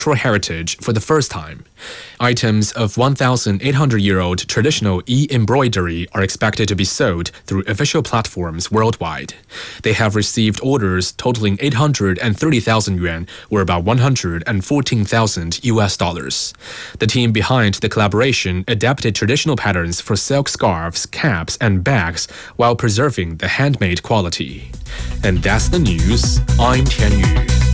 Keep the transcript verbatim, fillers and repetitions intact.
heritage for the first time. Items of one thousand eight hundred year old traditional e-embroidery are expected to be sold through official platforms worldwide. They have received orders totaling eight hundred thirty thousand yuan, or about one hundred fourteen thousand U S dollars. The team behind the collaboration adapted traditional patterns for silk scarves, caps, and bags while preserving the handmade quality. And that's the news. I'm Tian Yu.